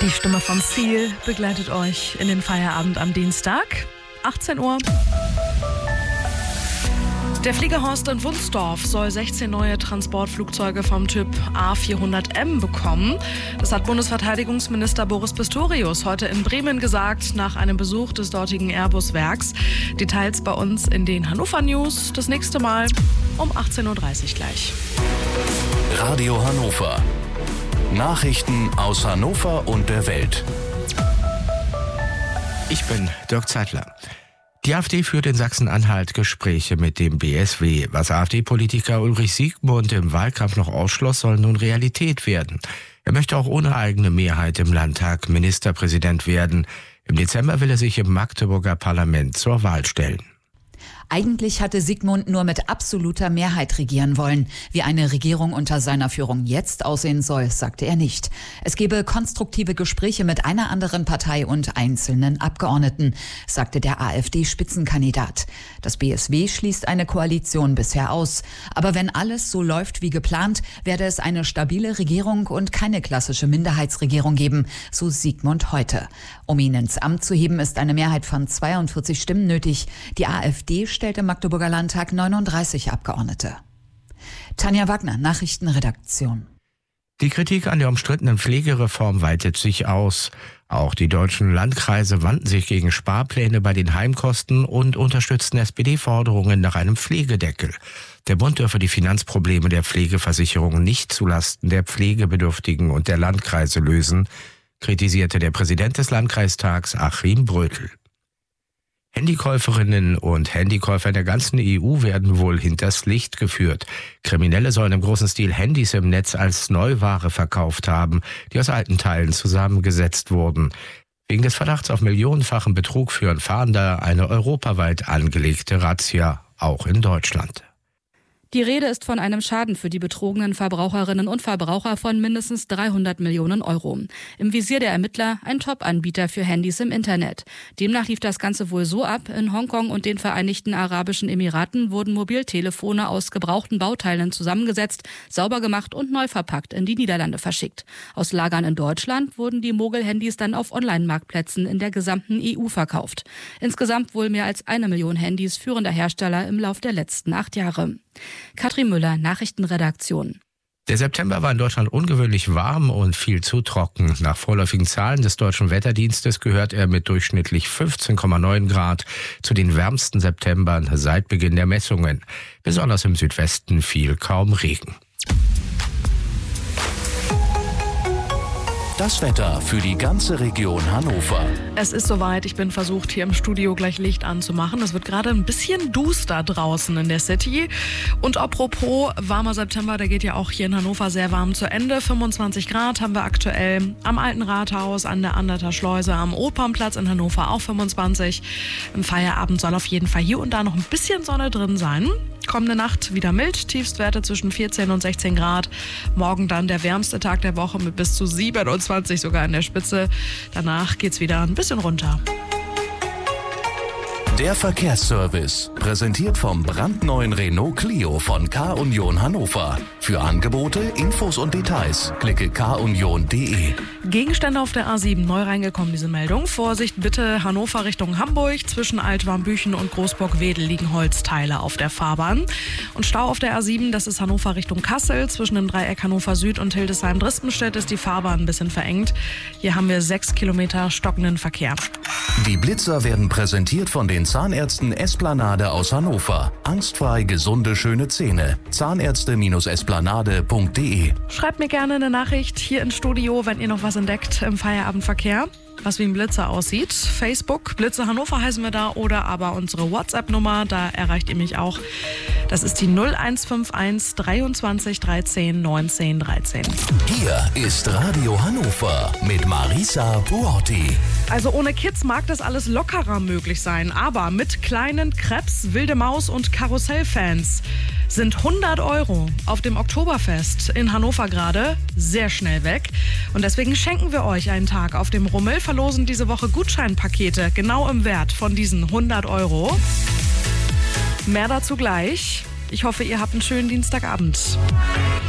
Die Stimme von Seal begleitet euch in den Feierabend am Dienstag, 18 Uhr. Der Fliegerhorst in Wunsdorf soll 16 neue Transportflugzeuge vom Typ A400M bekommen. Das hat Bundesverteidigungsminister Boris Pistorius heute in Bremen gesagt, nach einem Besuch des dortigen Airbus-Werks. Details bei uns in den Hannover News. Das nächste Mal um 18.30 Uhr gleich. Radio Hannover. Nachrichten aus Hannover und der Welt. Ich bin Dirk Zeitler. Die AfD führt in Sachsen-Anhalt Gespräche mit dem BSW. Was AfD-Politiker Ulrich Siegmund im Wahlkampf noch ausschloss, soll nun Realität werden. Er möchte auch ohne eigene Mehrheit im Landtag Ministerpräsident werden. Im Dezember will er sich im Magdeburger Parlament zur Wahl stellen. Eigentlich hatte Siegmund nur mit absoluter Mehrheit regieren wollen. Wie eine Regierung unter seiner Führung jetzt aussehen soll, sagte er nicht. Es gebe konstruktive Gespräche mit einer anderen Partei und einzelnen Abgeordneten, sagte der AfD-Spitzenkandidat. Das BSW schließt eine Koalition bisher aus. Aber wenn alles so läuft wie geplant, werde es eine stabile Regierung und keine klassische Minderheitsregierung geben, so Siegmund heute. Um ihn ins Amt zu heben, ist eine Mehrheit von 42 Stimmen nötig. Die AfD stellt im Magdeburger Landtag 39 Abgeordnete. Tanja Wagner, Nachrichtenredaktion. Die Kritik an der umstrittenen Pflegereform weitet sich aus. Auch die deutschen Landkreise wandten sich gegen Sparpläne bei den Heimkosten und unterstützten SPD-Forderungen nach einem Pflegedeckel. Der Bund dürfe die Finanzprobleme der Pflegeversicherung nicht zulasten der Pflegebedürftigen und der Landkreise lösen, kritisierte der Präsident des Landkreistags Achim Brötel. Handykäuferinnen und Handykäufer in der ganzen EU werden wohl hinters Licht geführt. Kriminelle sollen im großen Stil Handys im Netz als Neuware verkauft haben, die aus alten Teilen zusammengesetzt wurden. Wegen des Verdachts auf millionenfachen Betrug führen Fahnder eine europaweit angelegte Razzia, auch in Deutschland. Die Rede ist von einem Schaden für die betrogenen Verbraucherinnen und Verbraucher von mindestens 300 Millionen Euro. Im Visier der Ermittler ein Top-Anbieter für Handys im Internet. Demnach lief das Ganze wohl so ab: In Hongkong und den Vereinigten Arabischen Emiraten wurden Mobiltelefone aus gebrauchten Bauteilen zusammengesetzt, sauber gemacht und neu verpackt in die Niederlande verschickt. Aus Lagern in Deutschland wurden die Mogel-Handys dann auf Online-Marktplätzen in der gesamten EU verkauft. Insgesamt wohl mehr als 1 Million Handys führender Hersteller im Lauf der letzten 8 Jahre. Katrin Müller, Nachrichtenredaktion. Der September war in Deutschland ungewöhnlich warm und viel zu trocken. Nach vorläufigen Zahlen des Deutschen Wetterdienstes gehört er mit durchschnittlich 15,9 Grad zu den wärmsten Septembern seit Beginn der Messungen. Besonders im Südwesten fiel kaum Regen. Das Wetter für die ganze Region Hannover. Es ist soweit, ich bin versucht, hier im Studio gleich Licht anzumachen. Es wird gerade ein bisschen duster draußen in der City. Und apropos warmer September, der geht ja auch hier in Hannover sehr warm zu Ende. 25 Grad haben wir aktuell am Alten Rathaus, an der Anderter Schleuse, am Opernplatz in Hannover auch 25. Im Feierabend soll auf jeden Fall hier und da noch ein bisschen Sonne drin sein. Kommende Nacht wieder mild, Tiefstwerte zwischen 14 und 16 Grad. Morgen dann der wärmste Tag der Woche mit bis zu 27 sogar in der Spitze. Danach geht's wieder ein bisschen runter. Der Verkehrsservice, präsentiert vom brandneuen Renault Clio von K-Union Hannover. Für Angebote, Infos und Details klicke kunion.de. Gegenstände auf der A7, neu reingekommen diese Meldung. Vorsicht bitte, Hannover Richtung Hamburg. Zwischen Altwarmbüchen und Großburg-Wedel liegen Holzteile auf der Fahrbahn. Und Stau auf der A7, das ist Hannover Richtung Kassel. Zwischen dem Dreieck Hannover Süd und Hildesheim-Dristenstedt ist die Fahrbahn ein bisschen verengt. Hier haben wir 6 Kilometer stockenden Verkehr. Die Blitzer werden präsentiert von den Zahnärzten Esplanade aus Hannover. Angstfrei gesunde, schöne Zähne. Zahnärzte-esplanade.de. Schreibt mir gerne eine Nachricht hier ins Studio, wenn ihr noch was entdeckt im Feierabendverkehr, was wie ein Blitzer aussieht. Facebook, Blitzer Hannover heißen wir da, oder aber unsere WhatsApp-Nummer, da erreicht ihr mich auch. Das ist die 0151 23 13 19 13. Hier ist Radio Hannover mit Marisa Buotti. Also ohne Kids mag das alles lockerer möglich sein, aber mit kleinen Krebs, Wilde Maus und Karussellfans sind 100 € auf dem Oktoberfest in Hannover gerade sehr schnell weg. Und deswegen schenken wir euch einen Tag auf dem Rummel, verlosen diese Woche Gutscheinpakete genau im Wert von diesen 100 €. Mehr dazu gleich. Ich hoffe, ihr habt einen schönen Dienstagabend.